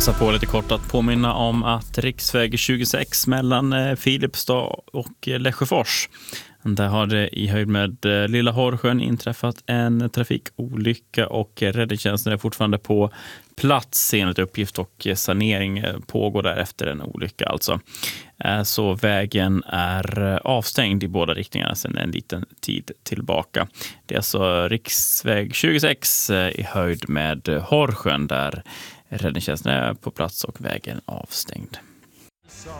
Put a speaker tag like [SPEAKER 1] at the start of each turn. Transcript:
[SPEAKER 1] passa på lite kort att påminna om att riksväg 26 mellan Filipstad och Lesjöfors. Där har det i höjd med Lilla Horsjön inträffat en trafikolycka och räddningstjänsten är fortfarande på plats enligt uppgift och sanering pågår där efter en olycka alltså. Så vägen är avstängd i båda riktningarna sedan en liten tid tillbaka. Det är alltså riksväg 26 i höjd med Horsjön där räddningstjänsten är på plats och vägen avstängd.